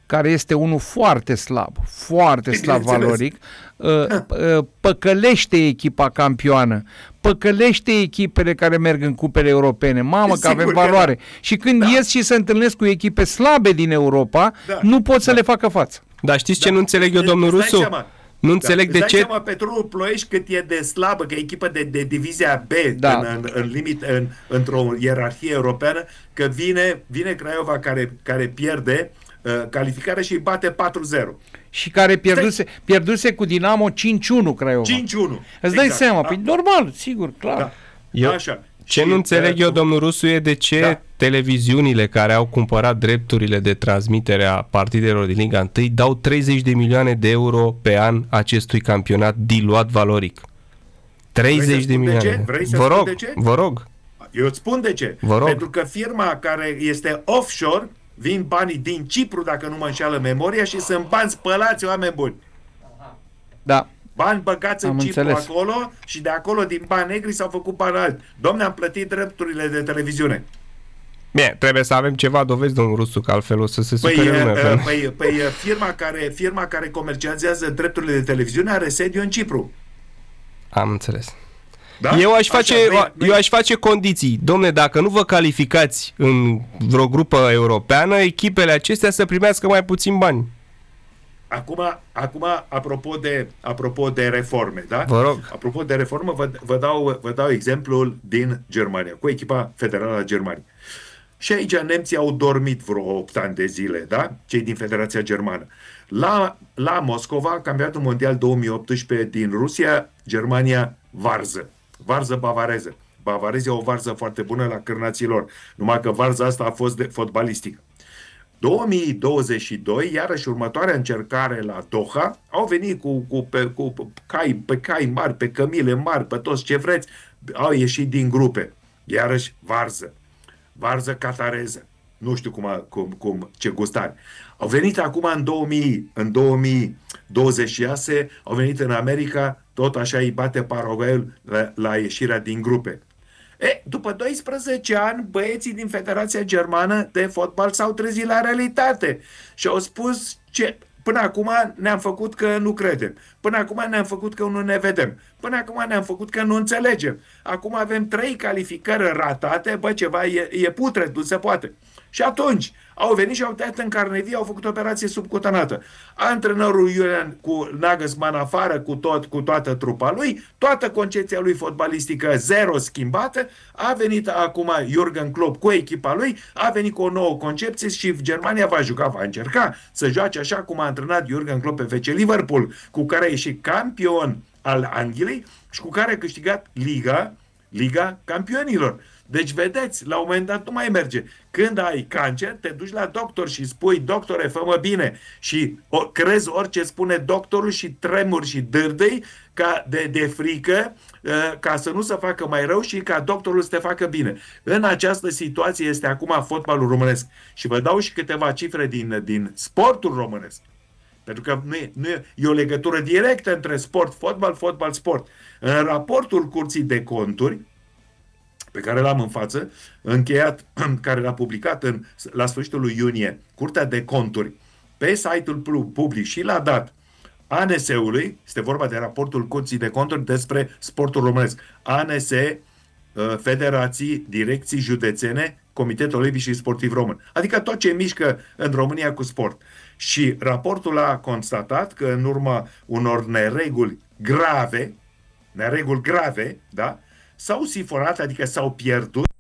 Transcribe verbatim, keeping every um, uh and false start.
care este unul foarte slab, foarte slab valoric, păcălește echipa campioană, păcălește echipele care merg în cupele europene. Mamă, că avem valoare. Da. Și când da. ies și se întâlnesc cu echipe slabe din Europa, da. nu pot să da. le facă față. Dar știți ce da. nu înțeleg eu, domnul Rusu? Nu înțeleg da. de ce... Îți dai seama, Petrolul Ploiești cât e de slabă, că e echipă de, de divizia B da. în, în, în, limit, în, într-o ierarhie europeană, că vine, vine Craiova care, care pierde uh, calificarea și îi bate patru zero. Și care pierduse, pierduse cu Dinamo cinci unu Craiova. cinci unu. Îți dai exact. seama? Da. Păi normal, sigur, clar. Da. Eu, Așa. Ce și, nu înțeleg uh, eu, domnul Rusu, e de ce da. televiziunile care au cumpărat drepturile de transmitere a partidelor din Liga unu dau treizeci de milioane de euro pe an acestui campionat diluat valoric. treizeci de milioane. Vrei să vă spun rog, de ce? vă rog. Eu îți spun de ce. Vă rog. Pentru că firma care este offshore, vin banii din Cipru, dacă nu mă înșeală memoria, și sunt bani spălați, oameni buni. Da. Bani băgați am în Cipru înțeles. acolo și de acolo, din bani negri, s-au făcut bani alți. Dom'le, am plătit drepturile de televiziune. Bine, trebuie să avem ceva dovezi, domnul Rusu, că altfel o să se Păi, supere lumea. uh, păi, păi firma, care, firma care comercializează drepturile de televiziune are sediu în Cipru. Am înțeles. Da? Eu aș face, Așa, noi, noi... eu aș face condiții. Domne, dacă nu vă calificați în vreo grupă europeană, echipele acestea să primească mai puțin bani. Acum, acum apropo, de, apropo de reforme, da? Vă rog. Apropo de reformă, vă, vă, dau, vă dau exemplul din Germania, cu echipa federală a Germaniei. Și aici nemții au dormit vreo opt ani de zile, da? Cei din Federația Germană. La, la Moscova, campionatul mondial două mii optsprezece din Rusia, Germania varză. Varză bavareză. Bavarezii au o varză foarte bună la cârnaților, numai că varza asta a fost de fotbalistică. două mii douăzeci și doi, iarăși următoarea încercare la Doha, au venit cu, cu, pe, cu cai, pe cai mari, pe cămile mari, pe toți ce vreți, au ieșit din grupe. Iarăși varză. Varză catareză. Nu știu cum, a, cum, cum ce gustare. Au venit acum în, două mii, în două mii douăzeci și șase, au venit în America, tot așa îi bate Paraguayul la, la ieșirea din grupe. E, după doisprezece ani, băieții din Federația Germană de Fotbal s-au trezit la realitate și au spus ce... Până acum ne-am făcut că nu credem. Până acum ne-am făcut că nu ne vedem. Până acum ne-am făcut că nu înțelegem. Acum avem trei calificări ratate, bă, ceva e, e putred, nu se poate. Și atunci au venit și au tăiat în carnevie, au făcut operație subcutanată. Antrenorul Julian cu Nagelsmann afară, cu, tot, cu toată trupa lui, toată concepția lui fotbalistică zero schimbată, a venit acum Jürgen Klopp cu echipa lui, a venit cu o nouă concepție și Germania va juca, va încerca să joace așa cum a antrenat Jürgen Klopp pe F C Liverpool, cu care a ieșit campion al Angliei și cu care a câștigat Liga, Liga Campionilor. Deci, vedeți, la un moment dat nu mai merge. Când ai cancer, te duci la doctor și spui, doctore, fă-mă bine. Și o, crezi orice spune doctorul și tremuri și dârdâi ca de, de frică, uh, ca să nu se facă mai rău și ca doctorul să te facă bine. În această situație este acum fotbalul românesc. Și vă dau și câteva cifre din, din sportul românesc. Pentru că nu e, nu e, e o legătură directă între sport, fotbal, fotbal, sport. În raportul Curții de Conturi, pe care l-am în față, încheiat, care l-a publicat în, la sfârșitul lui iunie, Curtea de Conturi, pe site-ul public și l-a dat A N S-ului, este vorba de raportul Curții de Conturi despre sportul românesc, A N S, Federații, Direcții Județene, Comitetul Olimpic și Sportiv Român. Adică tot ce mișcă în România cu sport. Și raportul a constatat că în urma unor nereguli grave, nereguli grave, da, s-au sifonat, adică s-au pierdut